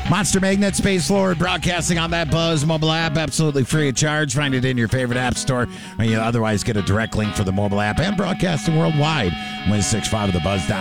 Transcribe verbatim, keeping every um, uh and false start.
Monster Magnet, Space Lord, broadcasting on that Buzz mobile app, absolutely free of charge. Find it in your favorite app store, or you otherwise get a direct link for the mobile app and broadcasting worldwide. one six five of the buzz dot com.